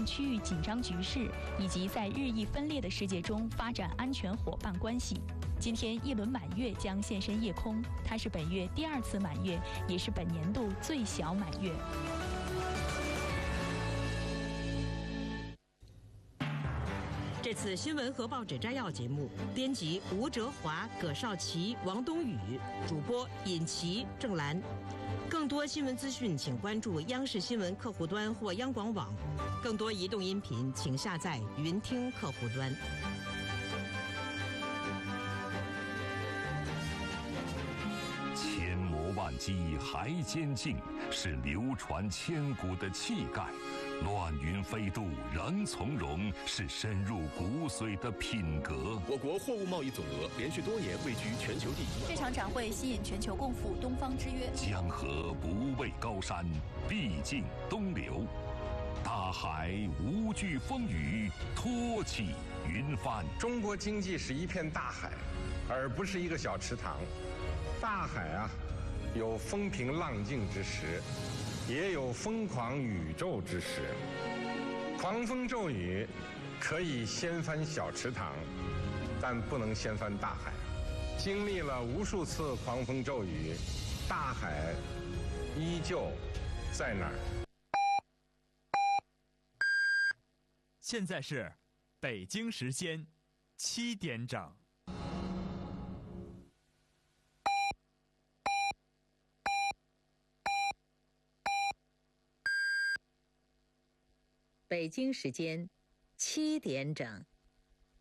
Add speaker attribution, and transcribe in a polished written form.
Speaker 1: 区域紧张局势，以及在日益分裂的世界中发展安全伙伴关系。今天，一轮满月将现身夜空，它是本月第2次满月，也是本年度最小满月。
Speaker 2: 这次新闻和报纸摘要节目，编辑吴哲华、葛少奇、王东宇，主播尹琪、郑兰。更多新闻资讯，请关注央视新闻客户端或央广网。更多移动音频，请下载云听客户端。
Speaker 3: 千磨万击还坚劲，是流传千古的气概。乱云飞渡仍从容，是深入骨髓的品格。
Speaker 4: 我国货物贸易总额连续多年位居全球第一。
Speaker 5: 这场展会吸引全球共赴东方之约。
Speaker 3: 江河不畏高山，必经东流。大海无惧风雨，托起云帆。
Speaker 6: 中国经济是一片大海，而不是一个小池塘。大海啊，有风平浪静之时，也有疯狂宇宙之时。狂风骤雨可以掀翻小池塘，但不能掀翻大海。经历了无数次狂风骤雨，大海依旧在那儿。
Speaker 7: 现在是北京时间7点整。
Speaker 2: 北京时间7点整。